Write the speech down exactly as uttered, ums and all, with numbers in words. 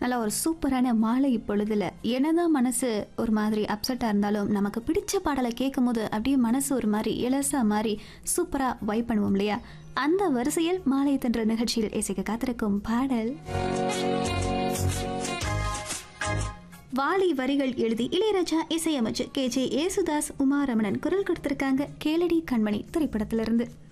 நல்ல ஒரு சூப்பரான மாலை பொழுதுல என்னதான் மனசு ஒரு மாதிரி அப்செட்டா இருந்தாலும் நமக்கு பிடிச்ச பாடலை கேட்கும் போது அப்படியே மனசு ஒரு மாதிரி இலசா மாதிரி சூப்பரா வைப் பண்ணுவோம் இல்லையா? அந்த வரிசையில் மாலை தென்ற நிகழ்ச்சியில் இசைக்க காத்திருக்கும் பாடல் வாலி வரிகள் எழுதி இளையராஜா இசையமைச்சு கே ஜே ஏசுதாஸ் உமா ரமணன் குரல் கொடுத்திருக்காங்க. கேளடி கண்மணி திரைப்படத்திலிருந்து.